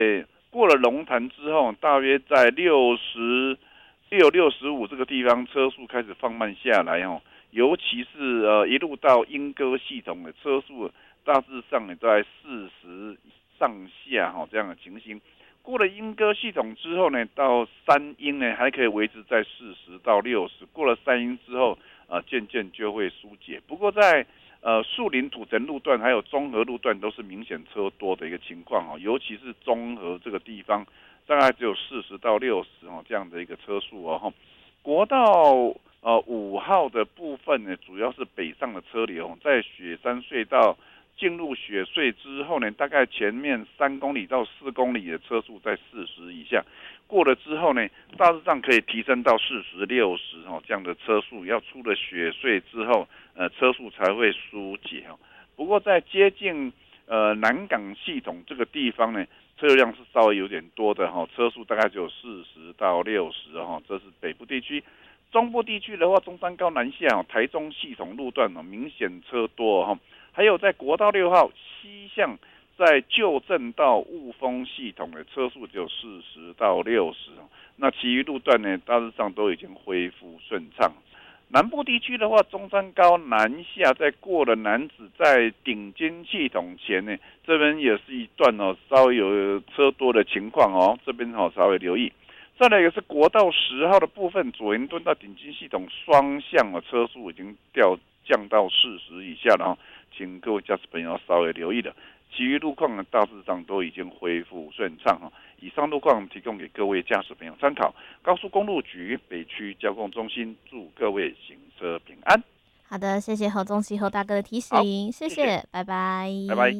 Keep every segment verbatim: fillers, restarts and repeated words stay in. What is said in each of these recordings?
过了龙潭之后，大约在六十六、六十五这个地方，车速开始放慢下来哦。尤其是呃一路到莺歌系统的车速，大致上也在四十上下哈、哦、这样的情形。过了莺歌系统之后呢，到三莺呢还可以维持在四十到六十。过了三莺之后，呃渐渐就会疏解。不过在呃树林土城路段还有中和路段都是明显车多的一个情况哦，尤其是中和这个地方，大概只有四十到六十哦这样的一个车速哦。国道呃五号的部分呢，主要是北上的车流，在雪山隧道进入雪隧之后呢，大概前面三公里到四公里的车速在四十以下，过了之后呢，大致上可以提升到四十、六十哦这样的车速。要出了雪隧之后，呃，车速才会疏解哦。不过在接近呃南港系统这个地方呢，车辆是稍微有点多的哈，车速大概只有四十到六十哈，这是北部地区。中部地区的话，中山高南下，台中系统路段哦，明显车多哈。还有在国道六号西向，在旧正到雾峰系统的车速只有四十到六十，那其余路段呢，大致上都已经恢复顺畅。南部地区的话，中山高南下，在过了南子，在顶尖系统前呢，这边也是一段哦，稍微有车多的情况哦，这边哦稍微留意。再来也是国道十号的部分，左营墩到顶尖系统双向的车速已经掉降到四十以下了哦，请各位驾驶朋友稍微留意的。其余路况呢，大致上都已经恢复顺畅哈。以上路况提供给各位驾驶朋友参考。高速公路局北区交通中心祝各位行车平安。 好的，谢谢何宗奇何大哥的提好， 醒，谢谢谢， 谢，拜拜。 拜拜。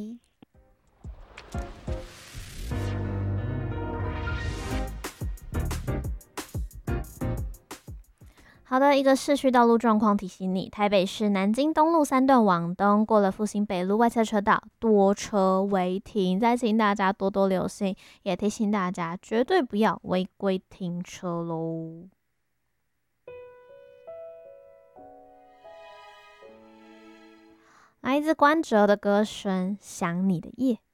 好的，一个市区道路状况提醒你，台北市南京东路三段往东，过了复兴北路外侧车道，多车违停，再请大家多多留心，也提醒大家绝对不要违规停车喽。来自关喆的歌声《想你的夜》。